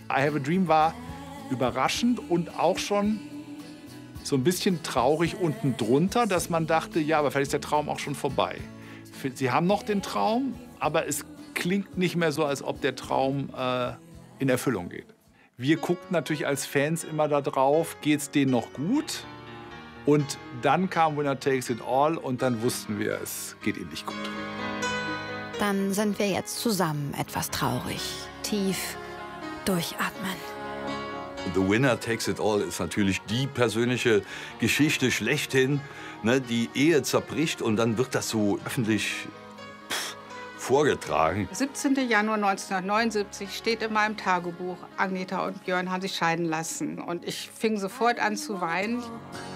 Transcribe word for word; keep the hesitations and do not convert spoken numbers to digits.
I Have a Dream war überraschend und auch schon so ein bisschen traurig unten drunter, dass man dachte, ja, aber vielleicht ist der Traum auch schon vorbei. Sie haben noch den Traum, aber es klingt nicht mehr so, als ob der Traum äh, in Erfüllung geht. Wir guckten natürlich als Fans immer da drauf, geht's denen noch gut? Und dann kam Winner Takes It All und dann wussten wir, es geht ihnen nicht gut. Dann sind wir jetzt zusammen etwas traurig. Tief durchatmen. The Winner Takes It All ist natürlich die persönliche Geschichte schlechthin. Ne, die Ehe zerbricht und dann wird das so öffentlich pff, vorgetragen. siebzehnten Januar neunzehnhundertneunundsiebzig steht in meinem Tagebuch, Agneta und Björn haben sich scheiden lassen. Und ich fing sofort an zu weinen.